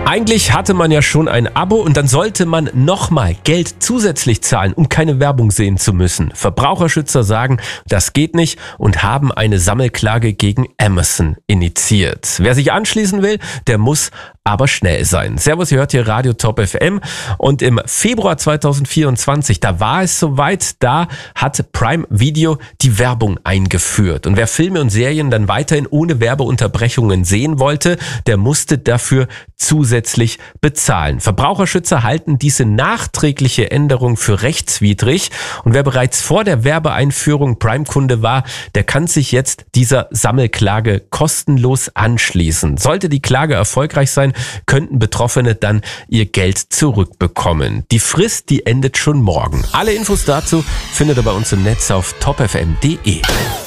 Eigentlich hatte man ja schon ein Abo und dann sollte man nochmal Geld zusätzlich zahlen, um keine Werbung sehen zu müssen. Verbraucherschützer sagen, das geht nicht und haben eine Sammelklage gegen Amazon initiiert. Wer sich anschließen will, der muss aber schnell sein. Servus, ihr hört hier Radio Top FM und im Februar 2024, da war es soweit, da hat Prime Video die Werbung eingeführt. Und wer Filme und Serien dann weiterhin ohne Werbeunterbrechungen sehen wollte, der musste dafür zusätzlich bezahlen. Verbraucherschützer halten diese nachträgliche Änderung für rechtswidrig und wer bereits vor der Werbeeinführung Prime-Kunde war, der kann sich jetzt dieser Sammelklage kostenlos anschließen. Sollte die Klage erfolgreich sein, könnten Betroffene dann ihr Geld zurückbekommen. Die Frist, die endet schon morgen. Alle Infos dazu findet ihr bei uns im Netz auf topfm.de.